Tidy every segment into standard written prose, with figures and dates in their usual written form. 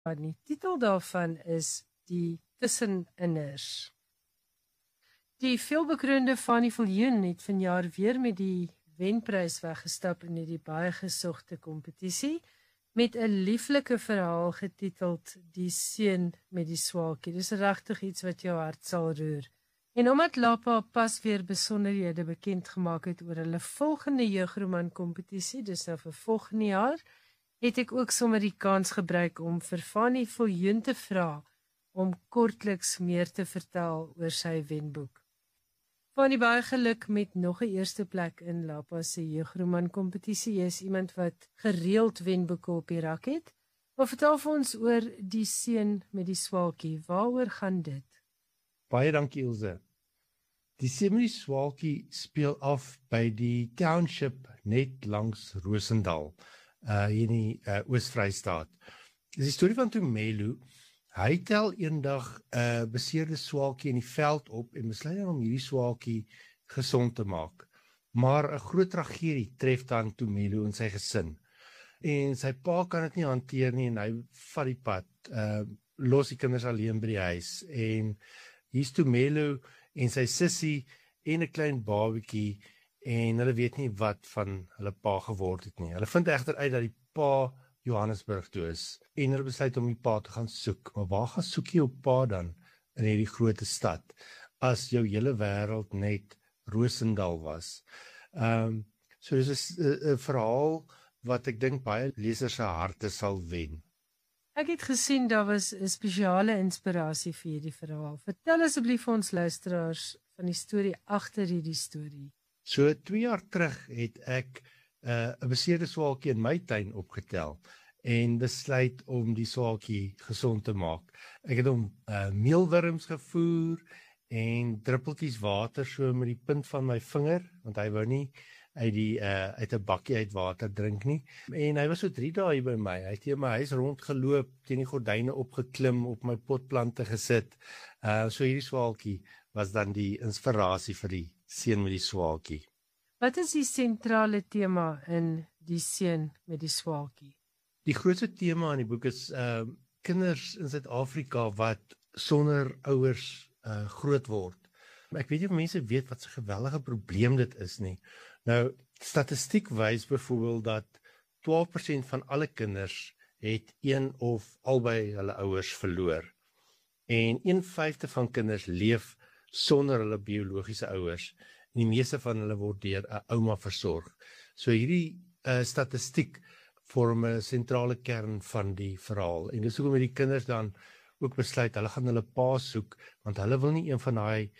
Die titel daarvan is Die Tusseninders. Die veelbekroonde Fanny Viljoen het vanjaar weer met die wenprys weggestap in die baie gesogte kompetisie met 'n lieflike verhaal getiteld Die Seun met die Swaalkie. Dis regtig iets wat jou hart sal roer. En omdat Lapa pas weer besonderhede bekend gemaak het oor hulle volgende jeugroman kompetisie, dis nou vir volgende jaar, het ek ook sommer die kans gebruik om vir Fanny Viljoen te vra om kortliks meer te vertel oor sy wenboek. Fanny, baie geluk met nog 'n eerste plek in Lapa se jeugroman kompetisie. Jy is iemand wat gereeld wenboeke op die rak het. Maar vertel vir ons oor Die Seun met die Swaalkie. Waaroor gaan dit? Baie dankie, Ilse. Die Seun met die Swaalkie speel af by die township net langs Rosendal, hier in die Oos-Vrystaat. Dis die storie van Tumelo. Hy tel eendag 'n beseerde swaalkie in die veld op en besluit om hierdie swaalkie gesond te maak. Maar 'n groot tragedie tref dan Tumelo en sy gesin. En sy pa kan dit nie hanteer nie en hy vat die pad, los die kinders alleen by die huis. En hier's Tumelo en sy sussie en 'n klein babatjie en hulle weet nie wat van hulle pa geword het nie. Hulle vind egter uit dat die pa Johannesburg toe is en hulle besluit om die pa te gaan soek. Maar waar gaan soek jy jou pa dan in hierdie groot stad as jou hele wêreld net Rosendal was? So dis 'n verhaal wat ek dink baie lesers se harte sal wen. Ek het gesien daar was 'n spesiale inspirasie vir hierdie verhaal. Vertel asseblief vir ons luisteraars van die storie agter hierdie storie. So 2 jaar terug het ek 'n beseerde swaalkie in my tuin opgetel en besluit om die swaalkie gesond te maak. Ek het hom meelwurms gevoer en druppeltjies water so met die punt van my vinger, want hy wou nie uit 'n bakkie uit water drink nie. En hy was so 3 dae hier by my. Hy het hier my huis rondgeloop, teen die gordyne opgeklim, op my potplante gesit. So hierdie swaalkie was dan die inspirasie vir Die Seun met die Swaalkie. Wat is die sentrale tema in Die Seun met die Swaalkie? Die grootste tema in die boek is kinders in Suid-Afrika wat sonder ouers groot word. Ek weet nie of mense weet wat 'n geweldige probleem dit is nie. Nou, statistiek wys byvoorbeeld dat 12% van alle kinders het een of albei hulle ouers verloor. En 1/5 van kinders leef sonder hulle biologiese ouers. En die meeste van hulle word deur 'n ouma versorg. So hierdie statistiek vorm 'n sentrale kern van die verhaal. En dis hoekom die kinders dan ook besluit hulle gaan hulle pa soek, want hulle wil nie een van daai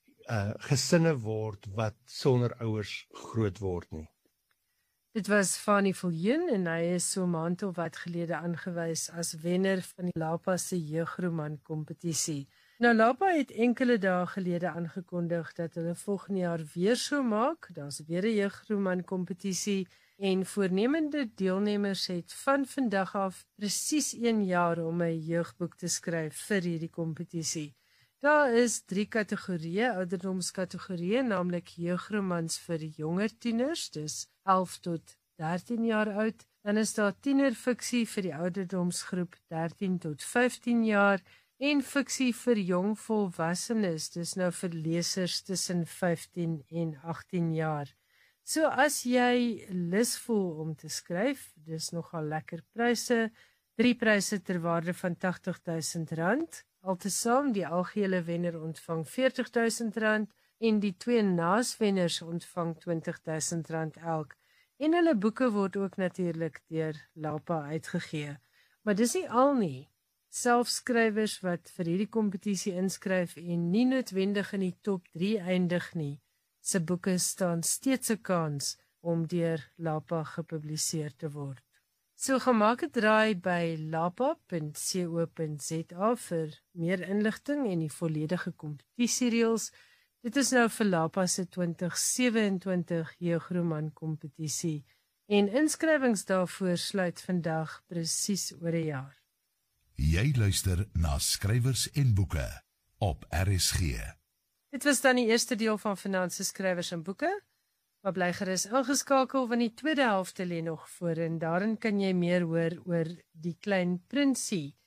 gesinne word wat sonder ouers groot word nie. Dit was Fanny Viljoen en hy is so 'n maand of wat gelede aangewys as wenner van die Lapa se jeugroman kompetisie. Nou Lapa het enkele dae gelede aangekondig dat hulle volgende jaar weer so maak. Daar's weer 'n jeugroman kompetisie en voornemende deelnemers het van vandag af presies 1 jaar om 'n jeugboek te skryf vir hierdie kompetisie. Daar is 3 kategorieë, ouderdomskategorieë, naamlik jeugromans vir jonger tieners, dis 11 tot 13 jaar oud. Dan is daar tienerfiksie vir die ouderdomsgroep 13 tot 15 jaar en fiksie vir jong volwassenes, dis nou vir lesers tussen 15 en 18 jaar. So as jy lus voel om te skryf, dis nogal lekker pryse, 3 pryse ter waarde van R80,000. Altesaam die algehele wenner ontvang R40,000 en die 2 naaswenners ontvang R20,000 elk. En hulle boeke word ook natuurlik deur Lapa uitgegee. Maar dis nie al nie. Selfs skrywers wat vir hierdie kompetisie inskryf en nie noodwendig in die top 3 eindig nie, se boeke staan steeds 'n kans om deur Lapa gepubliseer te word. So gemaak 'n draai by lapa.co.za vir meer inligting en die volledige kompetisiereëls. Dit is nou vir Lapa se 2027 jeugroman kompetisie en inskrywings daarvoor sluit vandag presies oor 'n jaar. Jy luister na Skrywers en Boeke op RSG. Dit was dan die eerste deel van Finansies, Skrywers en Boeke. Maar bly gerus ingeskakel want die tweede helfte lê nog voor en daarin kan jy meer hoor oor Die Klein Prinsie